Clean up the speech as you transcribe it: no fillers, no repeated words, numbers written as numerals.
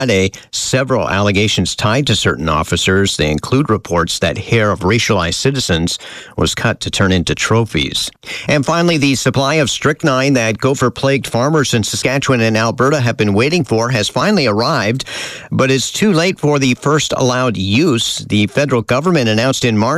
several allegations tied to certain officers. They include reports that hair of racialized citizens was cut to turn into trophies. And finally, the supply of strychnine that gopher-plagued farmers in Saskatchewan and Alberta have been waiting for has finally arrived, but it's too late for the first allowed use. The federal government announced in March